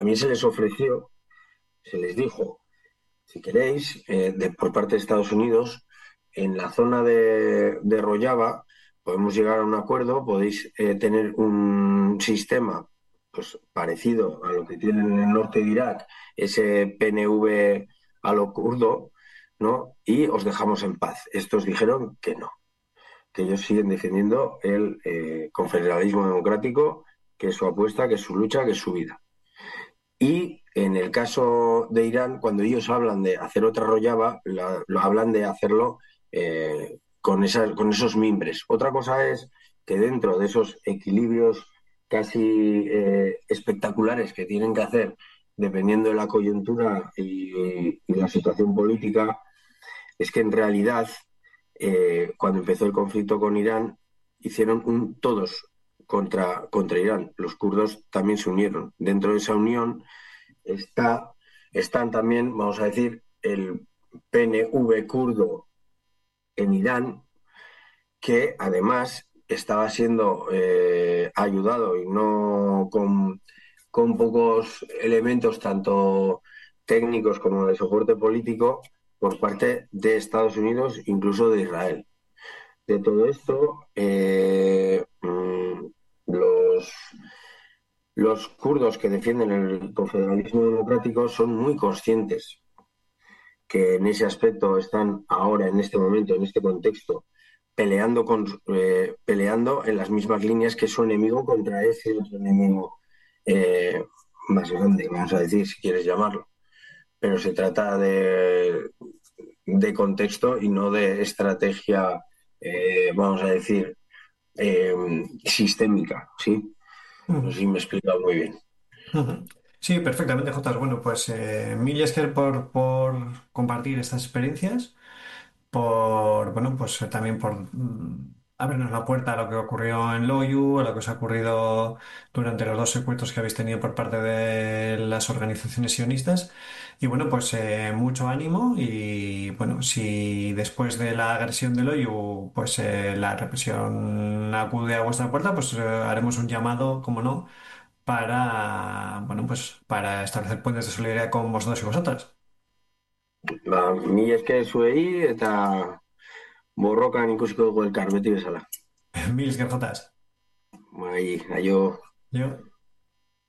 también se les ofreció, se les dijo, si queréis, por parte de Estados Unidos, en la zona de Rojava podemos llegar a un acuerdo, podéis tener un sistema pues, parecido a lo que tienen en el norte de Irak, ese PNV a lo kurdo, ¿no? Y os dejamos en paz. Estos dijeron que no, que ellos siguen defendiendo el confederalismo democrático, que es su apuesta, que es su lucha, que es su vida. Y en el caso de Irán, cuando ellos hablan de hacer otra Rojava, lo hablan de hacerlo con esos mimbres. Otra cosa es que dentro de esos equilibrios casi espectaculares que tienen que hacer, dependiendo de la coyuntura y la situación política, es que en realidad, cuando empezó el conflicto con Irán, hicieron un todos contra Irán. Los kurdos también se unieron. Dentro de esa unión está, están también, vamos a decir, el PNV kurdo en Irán, que además estaba siendo ayudado y no con pocos elementos, tanto técnicos como de soporte político, por parte de Estados Unidos, incluso de Israel. De todo esto, los kurdos que defienden el confederalismo democrático son muy conscientes que en ese aspecto están ahora, en este momento, en este contexto, peleando en las mismas líneas que su enemigo contra ese otro enemigo eh, más grande, vamos a decir, si quieres llamarlo. Pero se trata de contexto y no de estrategia, vamos a decir, eh, sistémica, ¿sí? No sé Ujú, si me he explicado muy bien. ujú. Sí, perfectamente, Jotas. Bueno, pues mil gracias por compartir estas experiencias, por, bueno, pues también por abrirnos la puerta a lo que ocurrió en Loyu, a lo que os ha ocurrido durante los dos secuestros que habéis tenido por parte de las organizaciones sionistas. Y bueno, pues mucho ánimo y bueno, si después de la agresión de Loyu, pues la represión acude a vuestra puerta, pues haremos un llamado, como no, para, bueno, pues para establecer puentes de solidaridad con vosotros y vosotras. Ba, mila esker zuei eta borrokan ikusiko dugu elkar beti bezala. Mil gracias. Bai, aio. Yo.